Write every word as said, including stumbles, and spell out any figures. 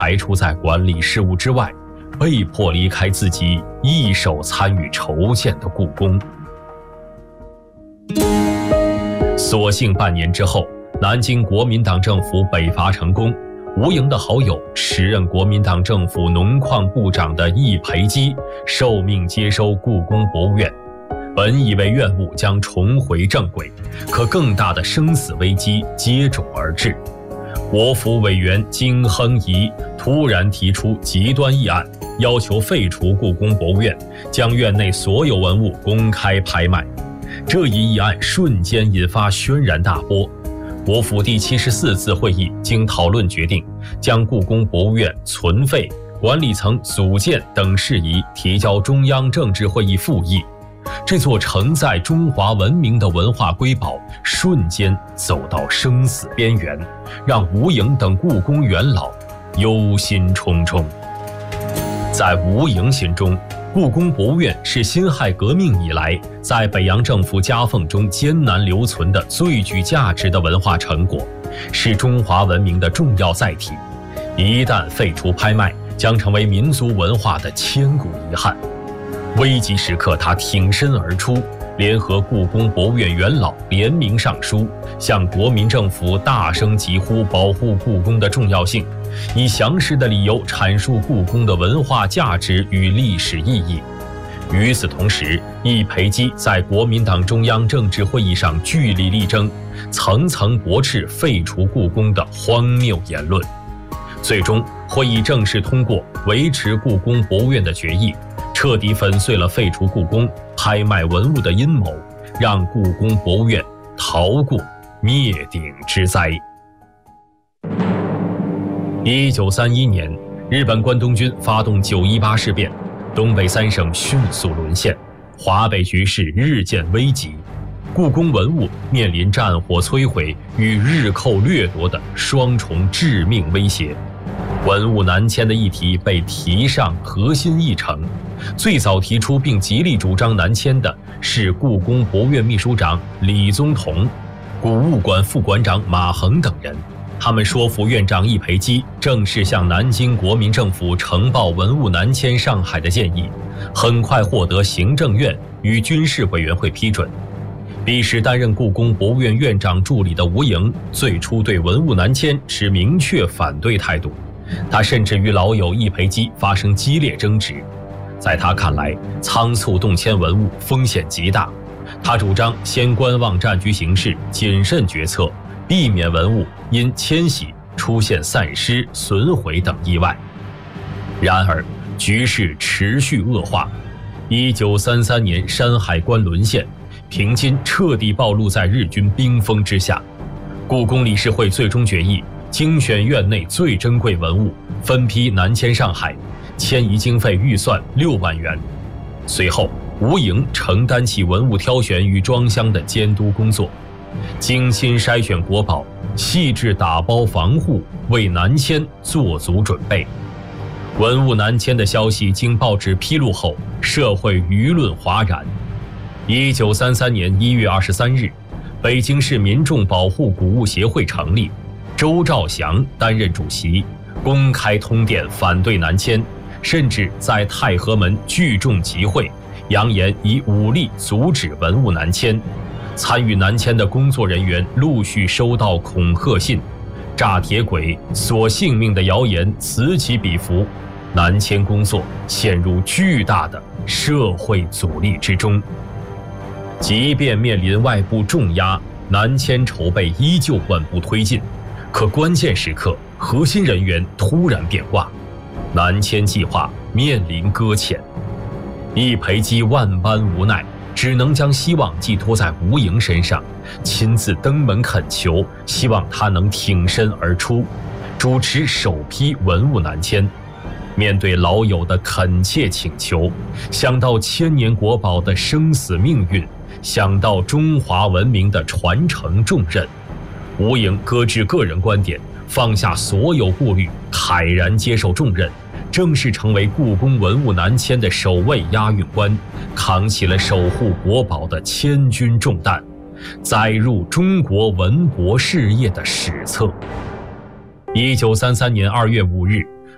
排除在管理事务之外，被迫离开自己一手参与筹建的故宫。所幸半年之后，南京国民党政府北伐成功，吴莹的好友，时任国民党政府农矿部长的易培基受命接收故宫博物院。本以为院务将重回正轨，可更大的生死危机接踵而至。国府委员金亨颐突然提出极端议案，要求废除故宫博物院，将院内所有文物公开拍卖。这一议案瞬间引发轩然大波。国府第七十四次会议经讨论决定，将故宫博物院存废、管理层组建等事宜提交中央政治会议复议。这座承载中华文明的文化瑰宝瞬间走到生死边缘，让吴莹等故宫元老忧心忡忡。在吴莹心中，故宫博物院是辛亥革命以来在北洋政府夹缝中艰难留存的最具价值的文化成果，是中华文明的重要载体。一旦废除拍卖，将成为民族文化的千古遗憾。危急时刻，他挺身而出，联合故宫博物院元老联名上书，向国民政府大声疾呼保护故宫的重要性，以详实的理由阐述故宫的文化价值与历史意义。与此同时，易培基在国民党中央政治会议上据理力争，层层驳斥废除故宫的荒谬言论。最终，会议正式通过维持故宫博物院的决议，彻底粉碎了废除故宫、拍卖文物的阴谋，让故宫博物院逃过灭顶之灾。一九三一年，日本关东军发动九一八事变，东北三省迅速沦陷，华北局势日渐危急，故宫文物面临战火摧毁与日寇掠夺的双重致命威胁。文物南迁的议题被提上核心议程，最早提出并极力主张南迁的是故宫博物院秘书长李宗同、古物馆副馆长马衡等人。他们说服院长易培基正式向南京国民政府呈报文物南迁上海的建议，很快获得行政院与军事委员会批准。彼时担任故宫博物院院长助理的吴莹，最初对文物南迁持明确反对态度，他甚至与老友易培基发生激烈争执。在他看来，仓促动迁文物风险极大，他主张先观望战局形势，谨慎决策，避免文物因迁徙出现散失、损毁等意外。然而，局势持续恶化。一九三三年，山海关沦陷，平津彻底暴露在日军兵锋之下。故宫理事会最终决议，精选院内最珍贵文物，分批南迁上海，迁移经费预算六万元。随后，吴莹承担起文物挑选与装箱的监督工作，精心筛选国宝，细致打包防护，为南迁做足准备。文物南迁的消息经报纸披露后，社会舆论哗然。一九三三年一月二十三日，北京市民众保护古物协会成立，周兆祥担任主席，公开通电反对南迁，甚至在太和门聚众集会，扬言以武力阻止文物南迁。参与南迁的工作人员陆续收到恐吓信，炸铁轨、索性命的谣言此起彼伏，南迁工作陷入巨大的社会阻力之中。即便面临外部重压，南迁筹备依旧稳步推进。可关键时刻，核心人员突然变卦，南迁计划面临搁浅。易培基万般无奈，只能将希望寄托在吴莹身上，亲自登门恳求，希望他能挺身而出，主持首批文物南迁。面对老友的恳切请求，想到千年国宝的生死命运，想到中华文明的传承重任，吴莹搁置个人观点，放下所有顾虑，慨然接受重任，正式成为故宫文物南迁的首位押运官，扛起了守护国宝的千钧重担，载入中国文博事业的史册。一九三三年二月五日，